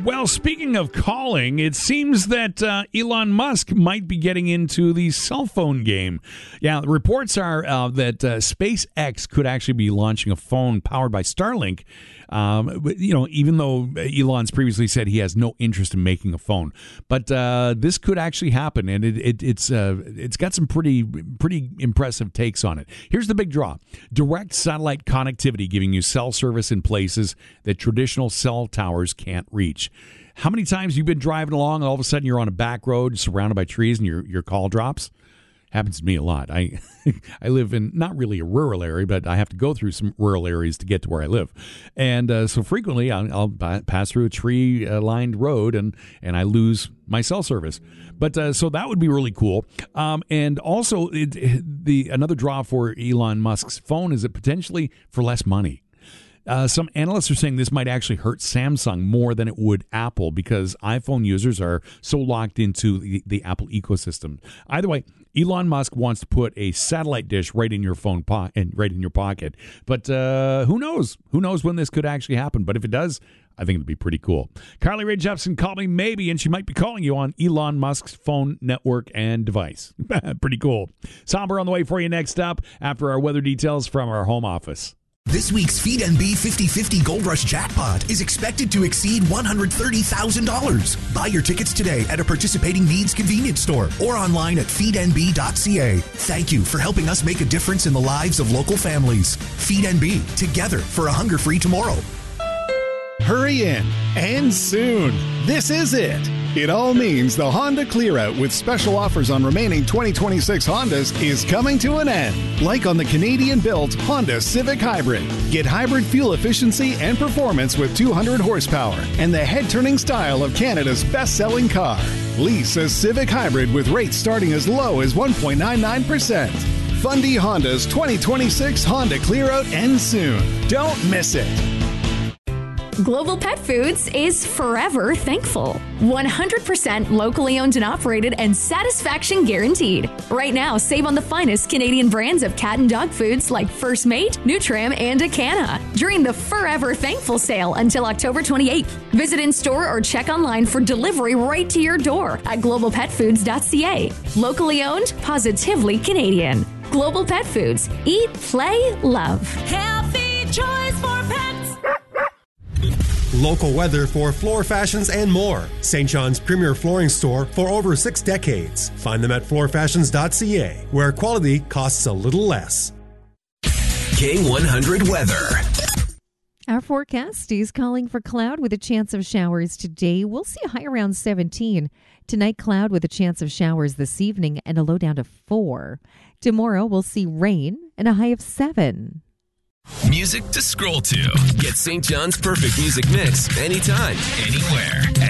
Well, speaking of calling, it seems that Elon Musk might be getting into the cell phone game. Yeah, the reports are that SpaceX could actually be launching a phone powered by Starlink. Even though Elon's previously said he has no interest in making a phone, but this could actually happen, and it's got some pretty impressive takes on it. Here's the big draw: direct satellite connectivity, giving you cell service in places that traditional cell towers can't reach. How many times you've been driving along and all of a sudden you're on a back road surrounded by trees and your call drops? Happens to me a lot. I live in not really a rural area, but I have to go through some rural areas to get to where I live. And so frequently I'll pass through a tree-lined road and I lose my cell service. But so that would be really cool. And also another draw for Elon Musk's phone is that potentially for less money. Some analysts are saying this might actually hurt Samsung more than it would Apple because iPhone users are so locked into the Apple ecosystem. Either way, Elon Musk wants to put a satellite dish right in your phone and right in your pocket. But who knows? Who knows when this could actually happen? But if it does, I think it'd be pretty cool. Carly Rae Jepsen called me maybe, and she might be calling you on Elon Musk's phone network and device. Pretty cool. Somber on the way for you next up after our weather details from our home office. This week's Feed NB 50/50 Gold Rush jackpot is expected to exceed $130,000. Buy your tickets today at a participating Needs convenience store or online at feednb.ca. Thank you for helping us make a difference in the lives of local families. Feed NB, together for a hunger-free tomorrow. Hurry in, and soon. This is it. It all means the Honda Clearout with special offers on remaining 2026 Hondas is coming to an end. Like on the Canadian-built Honda Civic Hybrid. Get hybrid fuel efficiency and performance with 200 horsepower and the head-turning style of Canada's best-selling car. Lease a Civic Hybrid with rates starting as low as 1.99%. Fundy Honda's 2026 Honda Clearout ends soon. Don't miss it. Global Pet Foods is forever thankful. 100% locally owned and operated and satisfaction guaranteed. Right now, save on the finest Canadian brands of cat and dog foods like First Mate, Nutram, and Acana during the Forever Thankful sale until October 28th. Visit in-store or check online for delivery right to your door at globalpetfoods.ca. Locally owned, positively Canadian. Global Pet Foods. Eat, play, love. Healthy choice for pets. Local weather for floor fashions and more. St. John's premier flooring store for over 6 decades. Find them at floorfashions.ca, where quality costs a little less. K100 weather. Our forecast is calling for cloud with a chance of showers today. We'll see a high around 17. Tonight, cloud with a chance of showers this evening and a low down to 4. Tomorrow, we'll see rain and a high of 7. Music to scroll to. Get St. John's perfect music mix anytime, anywhere.